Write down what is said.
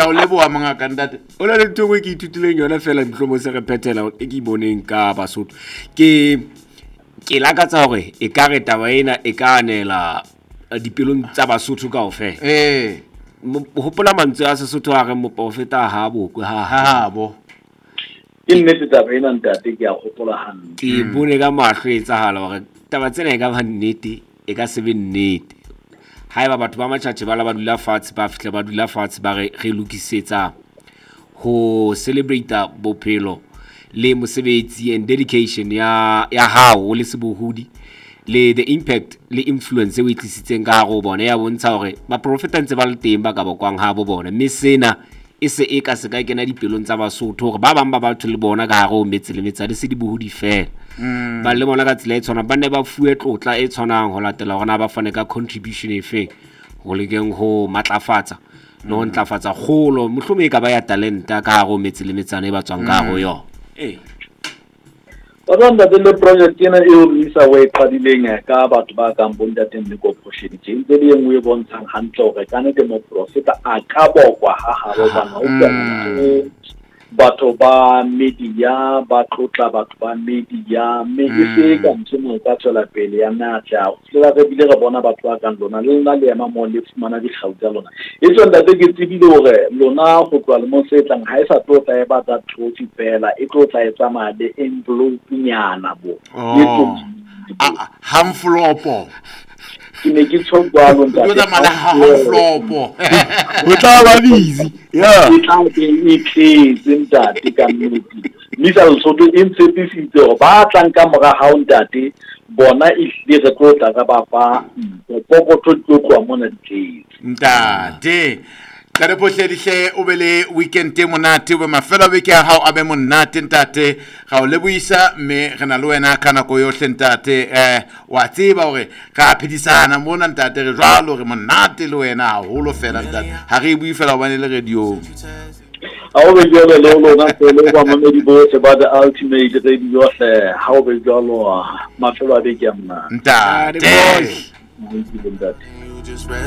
o leboa mongaka ntate o na le ntho e ke ithutileng yona fela mhlomo se re phethela e ke boneng ka Basotho ke lakatsa hore e ka re taba ena e ka anela dipelong tsa Basotho kaofela hopola mantswe a Sesotho a re moprofeta ha bokwe ha bo ke nnete taba ena ntate ke a hopola hantle ke bone ka mahlo etsahala hore taba tsena e ka ba nnete e ka se be nnete haeba batho ba matjhatjhe ba la ba dula fatshe ba fihla ba dula fatshe ba re lokisetsa ho celebrate bophelo le mosebetsi and dedication ya hao le sebohodi le the impact le influence e tlisitseng ka hare ho bona ya bontsha hore ba profeta ntse ba le teng ba ka bokwang ha bo bona mme sena e se e ka se ka kena dipelong tsa Basotho hore ba bang ba batho le bona ka hare ho metse le metsa le se di bohodi fela ba le bona ka tsela e tshwana ba ne ba fuwe tlotla e tshwanang ho latela hore na ba fane ka contribution e feng ho lekeng ho matlafatsa no ntlafatsa kgolo mohlomong e ka ba ya talenta ka hare ho metse le metsana e ba tswang ka hare ho yona Badanda le project ena e o isa we qadileng ka batho ba kang bontate mme go prosheditse ntse le engwe e bontshang hantle hore kana ke mo profeta a ka bokwa ha bana o batho ba media ba tlotla batho ba media mme e se ka ntshemo ka tswela pele ya natla fela re bile re bona batho ba kang lona le nna le ema mo le fumana di kgautsa lona e tsonda ke tsebile hore lona go tloa le mo setlang ha e sa tlotla e ba tsa trophy fela e tlotla e tsamaya le envelope nyana bo hamflopo ke ne ke tshogwalo ntate tla mala hamflopo o tla ba busy ke tla ke tletse ntate ka nnete misa Lesotho e ntshepisitse hore ba tlang ka mora ha ntate bona e hle re tlotla ka ba fa popotho tlotlo mona tletse ntate ka re potledihle o be le weekend e monate o be mafelo beke ya hao a be monate ntate ga o leboisa mme re na le wena ka nako yohle ntate wa tseba hore ga phedisana mona ntate re jwalo re monate le wena haholo fela ntate ha re bui fela bane le radio ha o be jalo le lona pele ba mamedi bohle ba the ultimate radio ha o be jalo mafelo a beke ya mona ntate